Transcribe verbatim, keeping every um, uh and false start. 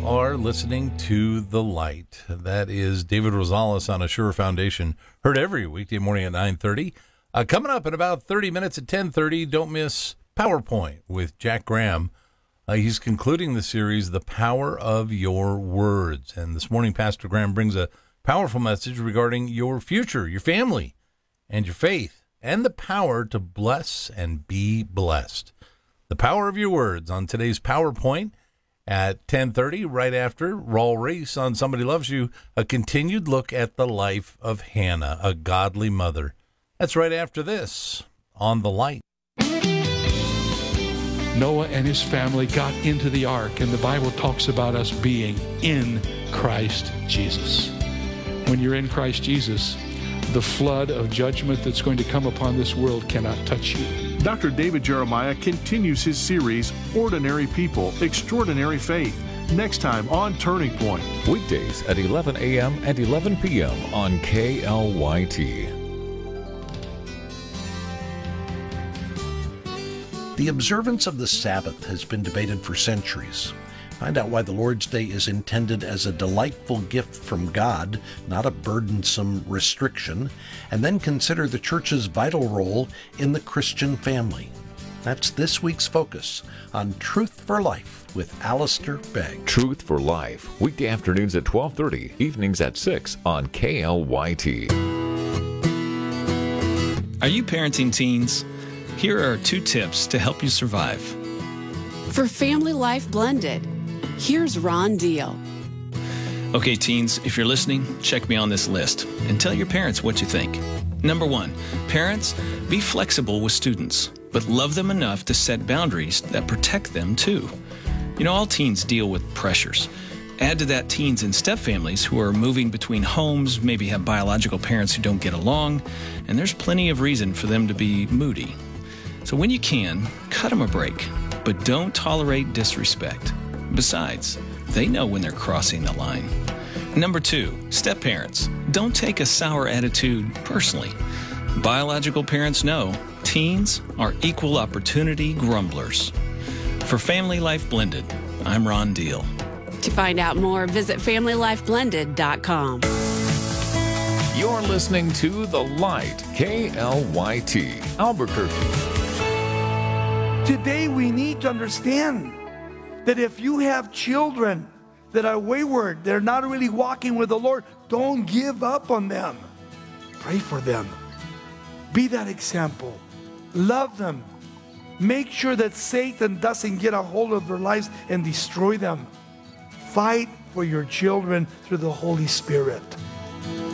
are listening to The Light. That is David Rosales on Assure Foundation. Heard every weekday morning at nine thirty. Uh, coming up in about thirty minutes at ten thirty, don't miss PowerPoint with Jack Graham. Uh, he's concluding the series, The Power of Your Words. And this morning, Pastor Graham brings a powerful message regarding your future, your family, and your faith, and the power to bless and be blessed. The power of your words on today's PowerPoint at ten thirty, right after Raul Reese on Somebody Loves You, a continued look at the life of Hannah, a godly mother. That's right after this on The Light. Noah and his family got into the ark, and the Bible talks about us being in Christ Jesus. When you're in Christ Jesus, the flood of judgment that's going to come upon this world cannot touch you. Doctor David Jeremiah continues his series, Ordinary People, Extraordinary Faith, next time on Turning Point. Weekdays at eleven a.m. and eleven p.m. on K L Y T. The observance of the Sabbath has been debated for centuries. Find out why the Lord's Day is intended as a delightful gift from God, not a burdensome restriction, and then consider the Church's vital role in the Christian family. That's this week's focus on Truth for Life with Alistair Begg. Truth for Life, weekday afternoons at twelve thirty, evenings at six on K L Y T. Are you parenting teens? Here are two tips to help you survive. For Family Life Blended, here's Ron Deal. Okay, teens, if you're listening, check me on this list and tell your parents what you think. Number one, parents, be flexible with students, but love them enough to set boundaries that protect them too. You know, all teens deal with pressures. Add to that teens in stepfamilies who are moving between homes, maybe have biological parents who don't get along, and there's plenty of reason for them to be moody. So when you can, cut them a break, but don't tolerate disrespect. Besides, they know when they're crossing the line. Number two, step-parents. Don't take a sour attitude personally. Biological parents know teens are equal opportunity grumblers. For Family Life Blended, I'm Ron Deal. To find out more, visit family life blended dot com. You're listening to The Light, K L Y T, Albuquerque. Today we need to understand that if you have children that are wayward, they're not really walking with the Lord, don't give up on them. Pray for them. Be that example. Love them. Make sure that Satan doesn't get a hold of their lives and destroy them. Fight for your children through the Holy Spirit.